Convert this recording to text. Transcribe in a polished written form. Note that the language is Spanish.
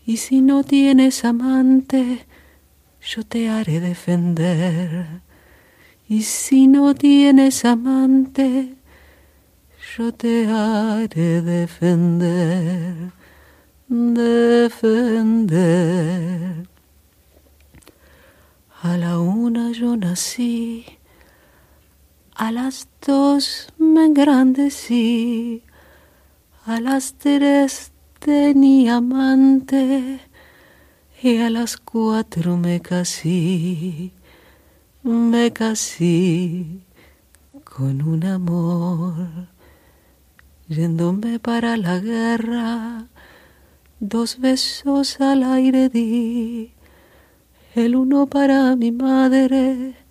Y si no tienes amante, yo te haré defender. Y si no tienes amante, yo te haré defender, defender. A la 1 yo nací, a las 2 me engrandecí, a las 3 tenía amante y a las 4 me casé con un amor. Yéndome para la guerra, 2 besos al aire di, el uno para mi madre